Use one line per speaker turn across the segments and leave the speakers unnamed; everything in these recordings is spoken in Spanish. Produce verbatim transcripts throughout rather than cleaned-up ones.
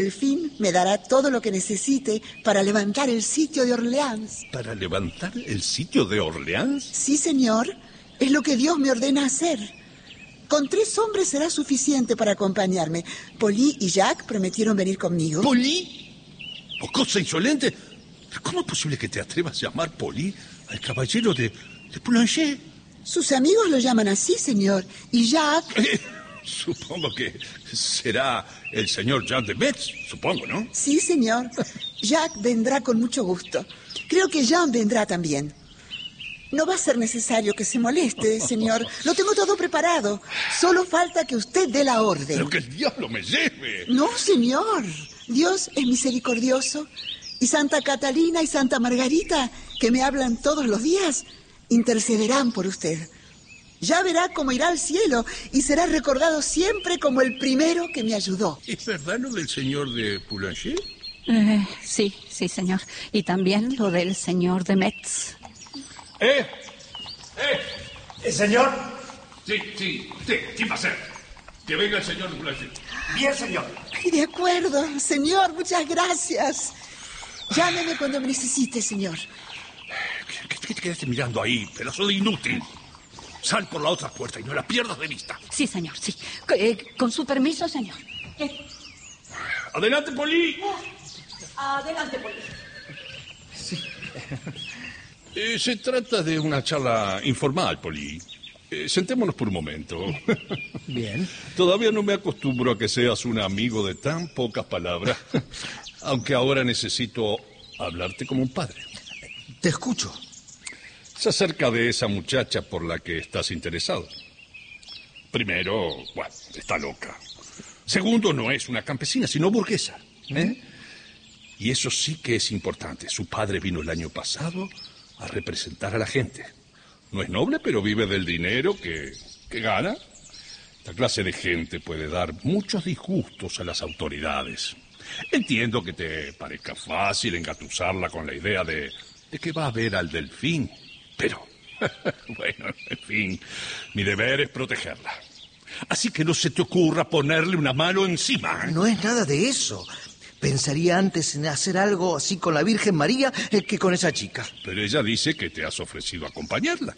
El fin me dará todo lo que necesite para levantar el sitio de Orleans.
¿Para levantar el sitio de Orleans?
Sí, señor. Es lo que Dios me ordena hacer. Con tres hombres será suficiente para acompañarme. Polly y Jacques prometieron venir conmigo.
¿Polly? ¡Oh, cosa insolente! ¿Cómo es posible que te atrevas a llamar Polly al caballero de, de Boulanger?
Sus amigos lo llaman así, señor. Y Jacques...
Eh, supongo que será el señor Jean de Metz, supongo, ¿no?
Sí, señor. Jacques vendrá con mucho gusto. Creo que Jean vendrá también. No va a ser necesario que se moleste, señor. Lo tengo todo preparado. Solo falta que usted dé la orden.
Pero que el diablo me lleve.
No, señor. Dios es misericordioso. Y Santa Catalina y Santa Margarita, que me hablan todos los días, intercederán por usted. Ya verá cómo irá al cielo y será recordado siempre como el primero que me ayudó.
¿Es verdad lo del señor de Boulanger?
Eh, sí, sí, señor. Y también lo del señor de Metz.
¿Eh? ¿Eh?
¿El señor?
Sí, sí. ¿Usted? ¿Quién va a ser? Que venga el señor de Boulanger.
Bien, señor.
Ay, de acuerdo, señor. Muchas gracias. Llámeme cuando me necesite, señor.
¿Qué, qué te quedaste mirando ahí, pedazo de inútil? Sal por la otra puerta y no la pierdas de vista.
Sí, señor, sí. Eh, con su permiso, señor. Eh.
¡Adelante, Polly!
Adelante, Polly.
Sí. Eh, se trata de una charla informal, Polly. Eh, sentémonos por un momento.
Bien.
Todavía no me acostumbro a que seas un amigo de tan pocas palabras. Aunque ahora necesito hablarte como un padre.
Te escucho.
Es acerca de esa muchacha por la que estás interesado. Primero, bueno, está loca. Segundo, no es una campesina, sino burguesa. ¿eh? Y eso sí que es importante. Su padre vino el año pasado a representar a la gente. No es noble, pero vive del dinero que, que gana. Esta clase de gente puede dar muchos disgustos a las autoridades. Entiendo que te parezca fácil engatusarla con la idea de, de que va a ver al delfín. Pero, bueno, en fin, mi deber es protegerla. Así que no se te ocurra ponerle una mano encima.
No es nada de eso. Pensaría antes en hacer algo así con la Virgen María que con esa chica.
Pero ella dice que te has ofrecido a acompañarla.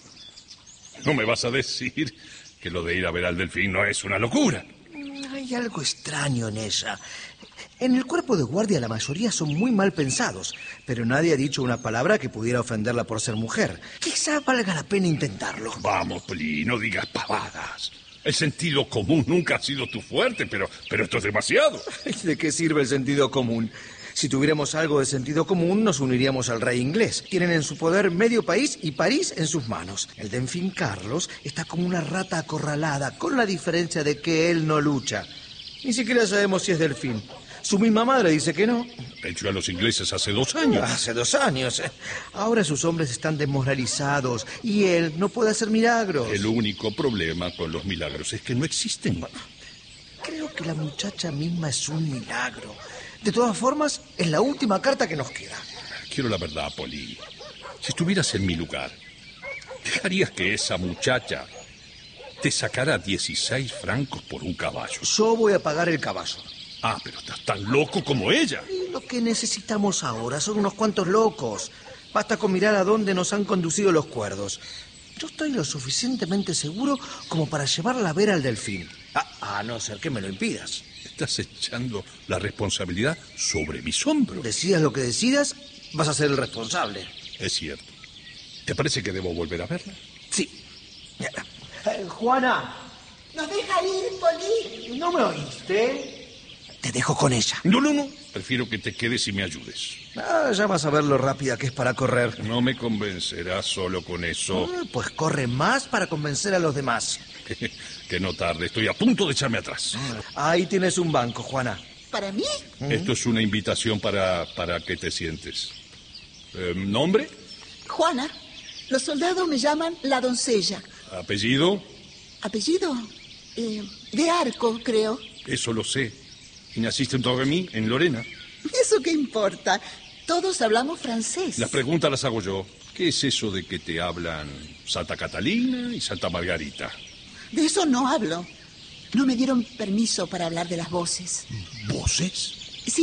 No me vas a decir que lo de ir a ver al delfín no es una locura.
Hay algo extraño en ella. En el cuerpo de guardia la mayoría son muy mal pensados, pero nadie ha dicho una palabra que pudiera ofenderla por ser mujer. Quizá valga la pena intentarlo.
Vamos, Pli, no digas pavadas. El sentido común nunca ha sido tu fuerte, pero, pero esto es demasiado.
¿De qué sirve el sentido común? Si tuviéramos algo de sentido común, nos uniríamos al rey inglés. Tienen en su poder medio país y París en sus manos. El delfín Carlos está como una rata acorralada, con la diferencia de que él no lucha. Ni siquiera sabemos si es delfín. Su misma madre dice que no.
Hecho a los ingleses hace dos años.
Hace dos años. ¿eh? Ahora sus hombres están desmoralizados y él no puede hacer milagros.
El único problema con los milagros es que no existen.
Creo que la muchacha misma es un milagro. De todas formas, es la última carta que nos queda.
Quiero la verdad, Polly. Si estuvieras en mi lugar, ¿dejarías que esa muchacha te sacara dieciséis francos por un caballo?
Yo voy a pagar el caballo.
Ah, pero estás tan loco como ella.
Y lo que necesitamos ahora son unos cuantos locos. Basta con mirar a dónde nos han conducido los cuerdos. Yo estoy lo suficientemente seguro como para llevarla a ver al delfín. Ah, a no ser que me lo impidas.
Estás echando la responsabilidad sobre mis hombros.
Decidas lo que decidas, vas a ser el responsable.
Es cierto. ¿Te parece que debo volver a verla?
Sí. Eh, Juana.
¿Nos deja ir, Polly?
¿No me oíste? Te dejo con ella.
No, no, no. Prefiero que te quedes y me ayudes.
Ah, ya vas a ver lo rápida que es para correr.
No me convencerás solo con eso.
Ah, pues corre más para convencer a los demás.
Que no tarde. Estoy a punto de echarme atrás.
Ahí tienes un banco, Juana.
¿Para mí?
Esto es una invitación para, para que te sientes. Eh, ¿Nombre?
Juana. Los soldados me llaman la doncella.
¿Apellido?
¿Apellido? Eh, de Arco, creo.
Eso lo sé. ¿Y naciste en Domremy, en Lorena?
¿Eso qué importa? Todos hablamos francés.
Las preguntas las hago yo. ¿Qué es eso de que te hablan Santa Catalina y Santa Margarita?
De eso no hablo. No me dieron permiso para hablar de las voces.
¿Voces?